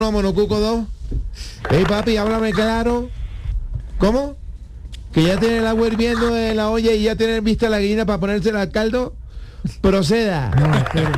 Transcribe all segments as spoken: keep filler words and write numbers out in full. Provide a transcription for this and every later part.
Monocuco dos. Ey, papi, háblame claro. ¿Cómo? Que ya tiene el agua hirviendo de la olla y ya tiene vista la gallina para ponérsela al caldo. Proceda. No, pero...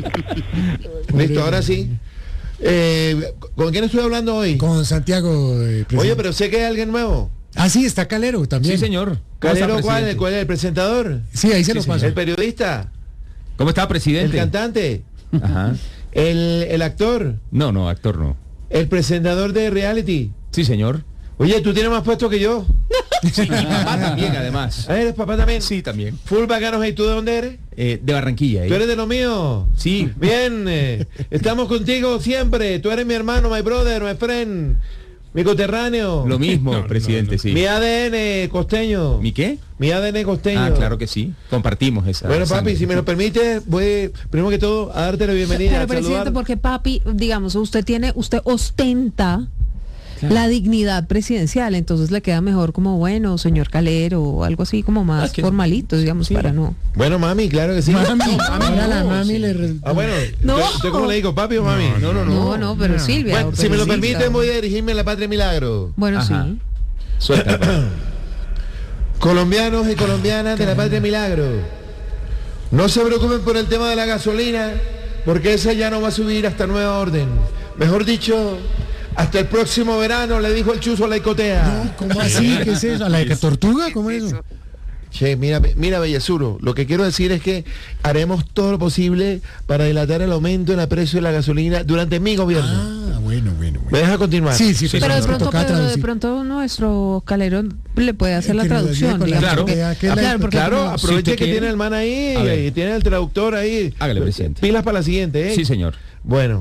Listo, ahora sí. Eh, ¿Con quién estoy hablando hoy? Con Santiago. Eh, Oye, pero sé que hay alguien nuevo. Ah, sí, está Calero también. Sí, señor. ¿Calero cuál? ¿Cuál es? ¿El presentador? Sí, ahí se Sí, lo señor. paso. ¿El periodista? ¿Cómo está, presidente? ¿El cantante? Ajá. ¿El, el actor? No, no, actor no. ¿El presentador de reality? Sí, señor. Oye, tú tienes más puesto que yo. Sí, y papá también, además. Ah, ¿eres papá también? Sí, también. Full bacanos. ¿Y tú de dónde eres? Eh, de Barranquilla. ¿eh? ¿Tú eres de lo mío? Sí. Bien, eh, estamos contigo siempre. Tú eres mi hermano, my brother, my friend, mi coterráneo. Lo mismo, No, no, presidente, no. sí. Mi A D N costeño. ¿Mi qué? Mi A D N costeño. Ah, claro que sí. Compartimos esa. Bueno, papi, sangre. si me lo permite, voy primero que todo a darte la bienvenida. Pero a presidente, saludar. porque papi, digamos, usted tiene, usted ostenta claro. la dignidad presidencial, entonces le queda mejor como bueno, señor Calero, o algo así como más es que- formalito, digamos, sí. para no. Bueno, mami, claro que sí. Mami, ahora la no, mami sí. le... re- Ah, bueno. No. ¿Usted, usted cómo le digo, papi o mami? No, no, no. No, no, pero no. Silvia. Bueno, o si me lo periodista. permiten, voy a dirigirme a la Patria Milagro. Bueno, Ajá. sí. Suelta. Colombianos y colombianas de la Patria Milagro, no se preocupen por el tema de la gasolina, porque esa ya no va a subir hasta nueva orden. Mejor dicho, hasta el próximo verano, le dijo el chuzo a la icotea. ¿Cómo así? ¿Qué es eso? ¿A la de tortuga? ¿Cómo es eso? Che, mira, mira, Bellezuro, lo que quiero decir es que haremos todo lo posible para dilatar el aumento en el precio de la gasolina durante mi gobierno. Ah, bueno, bueno, ¿Me bueno. deja continuar? Sí, sí, Sí, Pero de es que pronto, tocaba pero de traducir. pronto nuestro Calero le puede hacer Eh, la que nos traducción, ayude con la digamos, Claro. porque- idea, que la- claro, porque Claro, como- aproveche usted que quiere- tiene el man ahí A ver. y tiene el traductor ahí. Hágale, presidente. Pilas para la siguiente, ¿eh? Sí, señor. Bueno,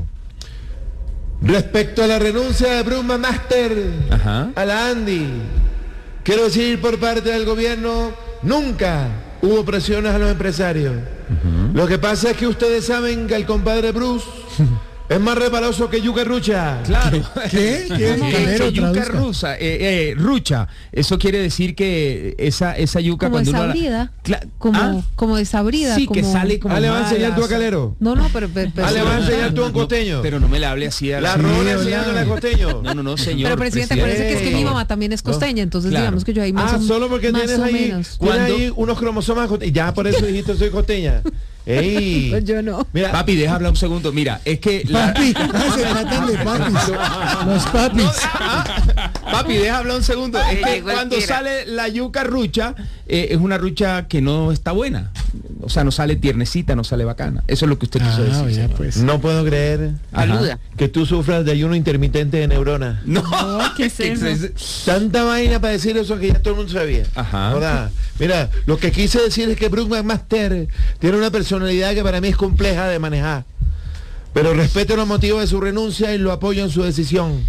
respecto a la renuncia de Bruma Master Ajá. a la Andy, quiero decir por parte del gobierno, nunca hubo presiones a los empresarios. Lo que pasa es que ustedes saben que el compadre Bruce es más resbaloso que yuca rucha. Claro. ¿Qué? ¿Qué? ¿Qué? Calero, Que yuca traduzca. rusa, eh, eh, rucha. Eso quiere decir que esa esa yuca como cuando uno la- desabrida, Cla- como, ¿Ah? como desabrida. Sí, como... que sale como Ah, le va a mala, enseñar tú a o sea, Calero. No, no, pero... pero, pero- Ah, le va a enseñar tú a un No, costeño. pero no me la hable así a La la... rola hola. enseñándole a costeño. No, no, no, señor. Pero presidente, parece que es que mi Ey. mamá también es costeña, entonces Claro. digamos que yo ahí más Ah, o, solo porque más tienes o ahí, menos. tienes Cuando- ahí unos cromosomas costeños. Ya por eso dijiste soy costeña. Ey. Yo no. Mira, Papi, deja hablar un segundo. Mira, es que... la- Papi, ah, se tratan de papis. Los papis. Papi, deja hablar un segundo. Es que llegó el cuando quiera. sale la yuca rucha, eh, es una rucha que no está buena. O sea, no sale tiernecita, no sale bacana. Eso es lo que usted quiso Ah, decir. ya, señor. pues. no puedo creer Saluda. que tú sufras de ayuno intermitente de neuronas. No, ¿qué es eso? Tanta vaina para decir eso que ya todo el mundo sabía. Ajá. Joda. Mira, lo que quise decir es que Brooke McMaster tiene una personalidad que para mí es compleja de manejar. Pero respeto los motivos de su renuncia y lo apoyo en su decisión.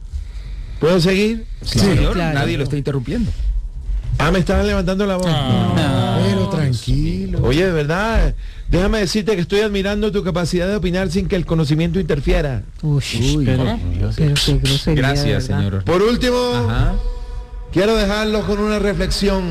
¿Puedo seguir? Sí, Sí, señor, claro. nadie lo está interrumpiendo. Ah, me estaban levantando la voz. Pero tranquilo. Oye, de verdad, déjame decirte que estoy admirando tu capacidad de opinar sin que el conocimiento interfiera. Uy, Uy, pero, ¿no? pero qué grosería, de Gracias, verdad. señor. Por último, Ajá. quiero dejarlos con una reflexión.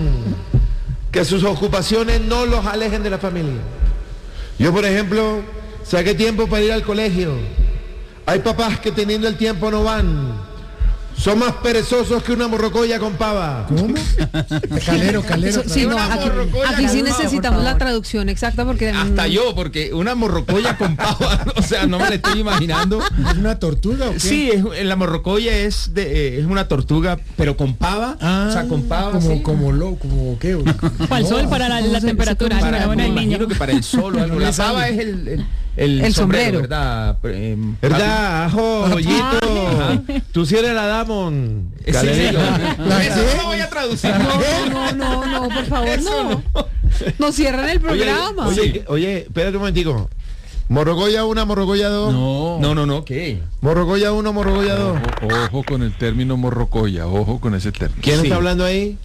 Que sus ocupaciones no los alejen de la familia. Yo, por ejemplo, saqué tiempo para ir al colegio. Hay papás que teniendo el tiempo no van. Son más perezosos que una morrocoya con pava. ¿Cómo? Calero, calero. Eso- sí, no, Una aquí, morrocoya aquí sí con pavo, necesitamos por la favor. traducción exacta porque... Hasta mm, yo, porque una morrocoya con pava, o sea, no me la estoy imaginando. ¿Es una tortuga o qué? Sí, es, la morrocoya es de, eh, es una tortuga, pero con pava, Ah, o sea, con pava. como, sí. como lo, como qué. Para el sol, para la, la se- temperatura. se- Para, enhorabuena me al niño. imagino que para el sol o algo. No La le sale. pava es el, el, el El sombrero. ¿verdad? Eh, ¿Verdad? Ajo, Ollito. Ajá. Tú sí eres la Damon. Sí, Calerito. ¿La Eso qué? no lo voy a traducir. No, no, no, no, por favor, no. Nos cierran el Oye, programa. oye, que- oye, espérate un momentico. Morrocoya uno, morrocoya dos. No, No, no, no, ¿qué? Morrocoya uno, morrocoya dos. Ojo, ojo con el término morrocoya, ojo con ese término. ¿Quién Sí. está hablando ahí?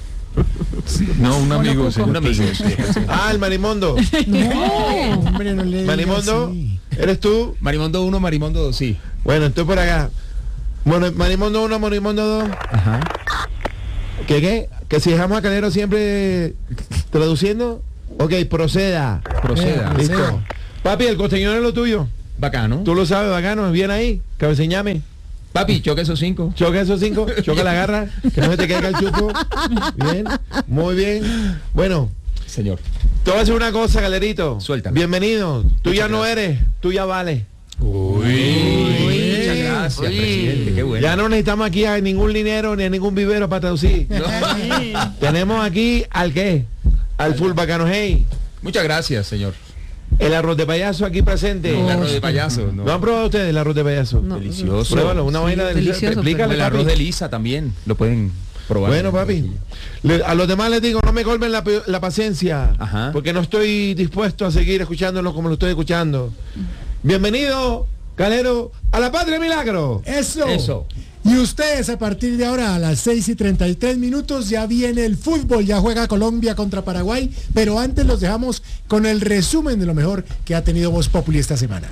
No, un amigo, señor Un amigo. presidente. Ah, el Marimondo. No. Hombre, no le digas Marimondo, así. ¿eres tú? Marimondo uno, Marimondo dos, sí. Bueno, estoy por acá. Bueno, Marimondo uno, Marimondo dos. Ajá. ¿Qué qué? Que si dejamos a Calero siempre traduciendo. Ok, proceda. Proceda. Eh, Listo. proceda. Papi, el costeño es lo tuyo. Bacano. Tú lo sabes, bacano, bien ahí, cabeceñame. Papi, choca esos cinco. Choca esos cinco, choca la garra, que no se te caiga el chupo. Bien, muy bien. Bueno, señor. Te voy a decir una cosa, galerito. Suéltame. Bienvenido. Tú Muchas ya no gracias. eres, tú ya vales. Uy, Uy. Muchas gracias, Uy. presidente. Qué bueno. Ya no necesitamos aquí a ningún linero ni a ningún vivero para traducir. No. Tenemos aquí al qué? Al full bacano hey. Muchas gracias, señor. El arroz de payaso aquí presente. No. El arroz de payaso. ¿No, no. han probado ustedes el arroz de payaso? No. Delicioso. Pruébalo, una Sí, vaina deliciosa. delicioso, Explícale, El papi. arroz de Lisa también. Lo pueden probar. Bueno, papi, le- a los demás les digo, no me colmen la, pe- la paciencia, Ajá. porque no estoy dispuesto a seguir escuchándolo como lo estoy escuchando. Bienvenido, Calero, a la Patria Milagro. Eso. Eso. Y ustedes a partir de ahora a las seis y treinta y tres minutos ya viene el fútbol, ya juega Colombia contra Paraguay, pero antes los dejamos con el resumen de lo mejor que ha tenido Voz Populi esta semana.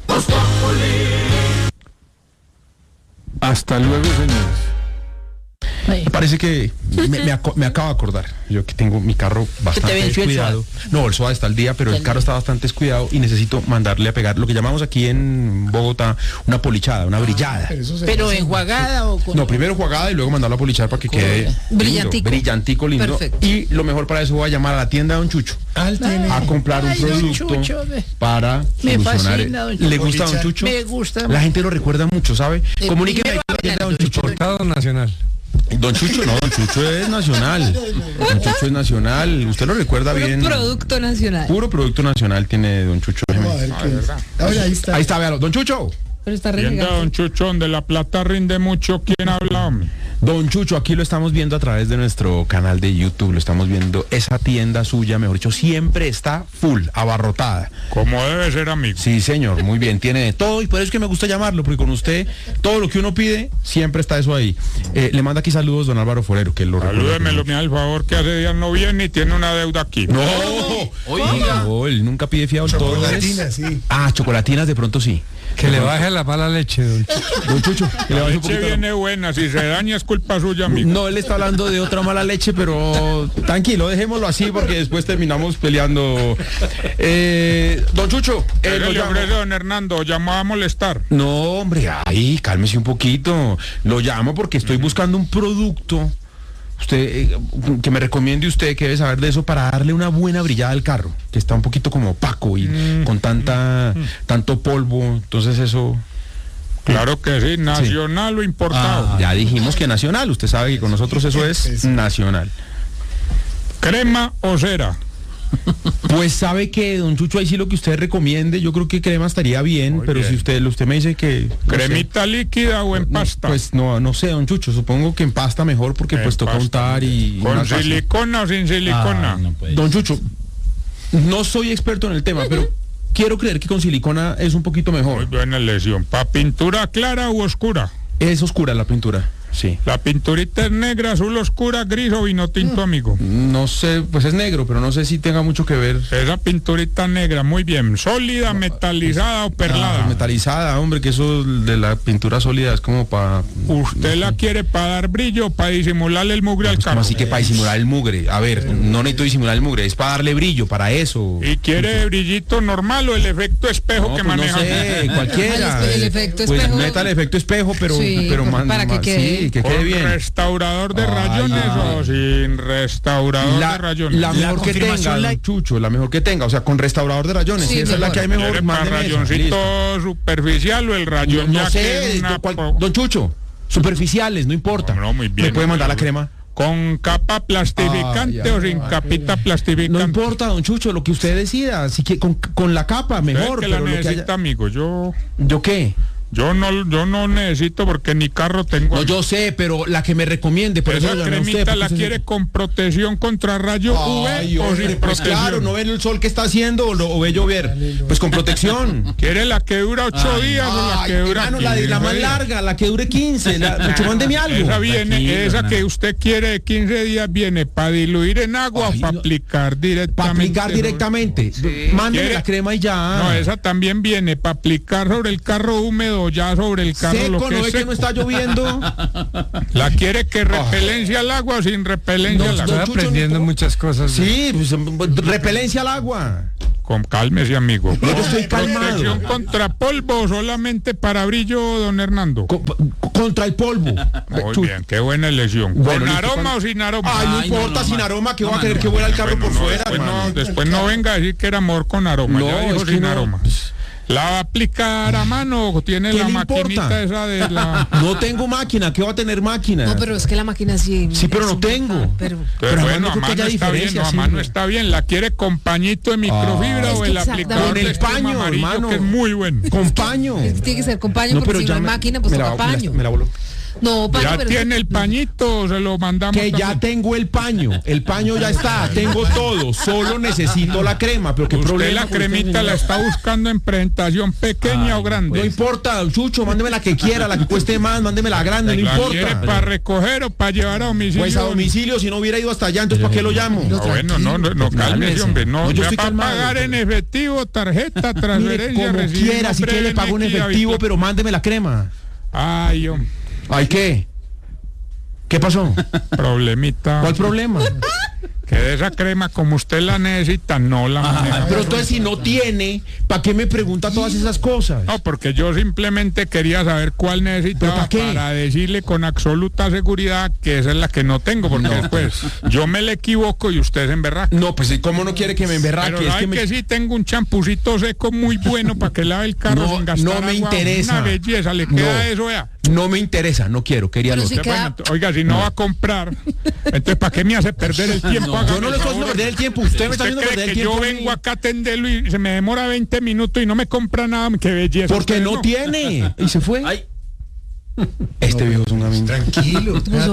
Hasta luego, señores. Me parece que me, me, aco- me acabo de acordar. Yo que tengo mi carro bastante venció el descuidado. No, el SOA está al día, pero el carro está bastante descuidado y necesito mandarle a pegar lo que llamamos aquí en Bogotá una polichada, una brillada. Pero, eso se Pero hace. enjuagada o con... No, primero jugada y luego mandarlo a polichar para que quede lindo, Brillantico. brillantico, lindo. Perfecto. Y lo mejor para eso voy a llamar a la tienda de Don Chucho Al tiene. a comprar un Ay, Don producto Chucho, ve. para Me solucionar. fascina, Don ¿Le Chucho. gusta Don Chucho? Me gusta. La gente lo recuerda mucho, ¿sabe? Eh, Comuníqueme primero ahí con la tienda de Don hablan, Chucho. Estado nacional. Don Chucho, no, Don Chucho es nacional. Don Chucho es nacional. Usted lo recuerda Puro bien. producto nacional. Puro producto nacional tiene Don Chucho. Vamos a ver qué es. A ver, ahí está. Ahí está, véalo. Don Chucho. Pero está Tienda renegado. Don Chuchón de La Plata rinde mucho. ¿Quién habla, hombre? Don Chucho, aquí lo estamos viendo a través de nuestro canal de YouTube. Lo estamos viendo. Esa tienda suya, mejor dicho, siempre está full, abarrotada. Como debe ser, amigo. Sí, señor, muy bien. Tiene de todo y por eso es que me gusta llamarlo, porque con usted, todo lo que uno pide, siempre está eso ahí. Eh, le manda aquí saludos don Álvaro Forero, que lo recuerda Salúdemelo, mucho. me da el favor que hace días no viene y tiene una deuda aquí. No, oiga, no, él nunca pide fiado todo. Chocolatina, sí. Ah, chocolatinas de pronto sí. Que le baje la mala leche, don Chucho. Don Chucho, que le La baje un leche poquito. viene buena, si se daña es culpa suya, amigo. No, él está hablando de otra mala leche, pero tranquilo, dejémoslo así porque después terminamos peleando. Eh, don Chucho, eh, ¿Qué lo le llamo. ofrece don Hernando? Llamó a molestar. No, hombre, ay, cálmese un poquito. Lo llamo porque estoy buscando un producto. Usted, eh, que me recomiende usted, que debe saber de eso, para darle una buena brillada al carro, que está un poquito como opaco y con tanta tanto polvo, entonces eso. Claro que sí, nacional o importado. Ah, ya dijimos que nacional, usted sabe que con nosotros eso es nacional. Crema o cera. Pues sabe que, don Chucho, ahí sí lo que usted recomiende, yo creo que crema estaría bien, Muy pero bien. si usted usted me dice que no sé. Cremita líquida o en No, pasta. pues no, no sé, don Chucho, supongo que en pasta mejor porque En pues toca pasta, untar y ¿Con una cosa. silicona o sin silicona? Don Chucho, no soy experto en el tema, pero quiero creer que con silicona es un poquito Muy mejor. buena elección. ¿Pa pintura clara u oscura? Es oscura la pintura, sí. La pinturita es negra, azul oscura, gris o vino tinto, amigo. No sé, pues es negro, pero no sé si tenga mucho que ver. Esa pinturita negra, muy bien. ¿Sólida, metalizada o perlada? Ah, metalizada, hombre, que eso de la pintura sólida es como para... ¿Usted la quiere para dar brillo o para disimularle el mugre al Pues como carro? así que para disimular el mugre. A ver, no necesito disimular el mugre, es para darle brillo, para eso. ¿Y quiere brillito normal o el efecto espejo No, que pues no maneja? sé, cualquiera. El efecto Pues espejo. meta el efecto espejo, pero, Sí, pero man- para que man- quede. sí, que quede ¿Con bien. restaurador de Ay, rayones ay. o sin restaurador de La, rayones? la mejor que tenga, don Chucho, la mejor que tenga, o sea, con restaurador de rayones, Sí, si esa es la mejor. que hay ¿Quiere mejor, para mándeme esa, rayoncito listo. superficial o el rayón No ya sé, que es una don, cual- po- don Chucho, superficiales, no importa. No, no, muy bien. ¿Me puede mandar la crema? ¿Con capa plastificante Ay, ay, o sin ay. capita plastificante? No importa, don Chucho, lo que usted decida, así que con, con la capa Usted mejor, que la pero lo que necesita, haya... amigo. Yo, ¿Yo qué? yo no, yo no necesito porque ni carro tengo. No, yo sé, pero la que me recomiende, por eso Esa lo llamé a usted, cremita porque la usted- quiere con protección contra rayo Ay, U V o hombre, sin pues protección. claro, no ve el sol que está haciendo o, lo- o ve llover. Pues con protección. ¿Quiere la que dura ocho días o la Ay, que dura hermano, la, de- la más quince? larga, la que dure quince. La, mucho, mándeme algo. Esa viene, Tranquilo, esa Hernando. que usted quiere de quince días viene para diluir en agua Ay, o para no. aplicar directamente. Para aplicar directamente. Mándeme ¿Quiere? la crema y ya. No, esa también viene para aplicar sobre el carro húmedo, ya sobre el carro Seco, lo no que ve es que seco. no está lloviendo. ¿La quiere que repelencia al agua o sin repelencia No, al no, agua? Chucho, aprendiendo no- muchas cosas. Sí, pues, repelencia al agua. con cálmese, amigo. No, yo estoy calmado. ¿Protección contra polvo o solamente para brillo, don Hernando? Co- contra el polvo. Muy Tú- bien, qué buena elección. Bueno, ¿Con listo, aroma ¿cuál? o sin aroma? Ay, no Ay, importa, no, no, sin ma- aroma, que no, va a ma- querer no, que vuela el carro Bueno, por no, fuera, después, hermano. no, después no venga a decir que era amor con aroma. No, Ya dijo es que sin no. aroma. ¿La va a aplicar a mano o tiene ¿Qué la le maquinita importa? esa de la...? No tengo máquina, ¿qué va a tener máquina? No, pero es que la máquina sí. Sí, pero es no un- tengo. Pero, Entonces, Pero bueno, no a creo que mano haya está bien, diferencia, no, a sí, mano güey. está bien. ¿La quiere con pañito de microfibra Ah. o Es el que aplicador exactamente. Con el de espuma paño, amarillo, hermano. que es muy bueno? Con paño. es que tiene que ser con paño, No, porque pero si ya no hay me- máquina, pues me la- toca me la- paño. me la voló. No, paño, ¿Ya pero tiene es el que- pañito o se lo mandamos? Que ya también? tengo el paño. El paño ya está, tengo todo. Solo necesito la crema. Pero qué ¿Usted problema. la con este cremita la señor? está buscando en presentación pequeña o grande? No importa, Chucho, mándeme la que quiera, la que cueste más, mándeme la grande, no ¿La quiere importa. para recoger o para llevar a domicilio? Pues a domicilio, si no hubiera ido hasta allá, entonces ¿para qué lo llamo? No, bueno, no, no, no, cálmese, Cálmese. hombre. No, No, yo ya estoy para calmado, pagar en pero- efectivo, tarjeta, Mire, transferencia, como recibo quiera, si quiere le pago en efectivo, pero mándeme la crema. Ay, hombre, ¿Ay qué? ¿Qué pasó? problemita. ¿Cuál problema? Que de esa crema, como usted la necesita, no la maneja. Pero entonces si no tiene, ¿para qué me pregunta todas esas cosas? No, porque yo simplemente quería saber cuál ¿Pero necesitaba para qué? para decirle con absoluta seguridad que esa es la que no tengo, porque después yo me le equivoco y usted se emberraca. No, pues ¿cómo no quiere que me emberraque? Pero Es ¿sabe que que, me- sí tengo un champucito seco muy bueno para que lave el carro No, sin gastar no me agua? interesa. Una belleza, le queda No. eso, vea. No me interesa, no quiero, quería Pero lo si otro. queda- Bueno, oiga, si no va a comprar, entonces ¿para qué me hace perder el tiempo? Yo Hágame no le el estoy favor. haciendo perder el tiempo, usted me está ¿Usted haciendo cree perder el que tiempo. yo a mí. vengo acá a atenderlo y se me demora veinte minutos y no me compra nada? ¡Qué belleza! Porque Usted no tiene. Y se fue. Este viejo es un amigo. Tranquilo. Pues,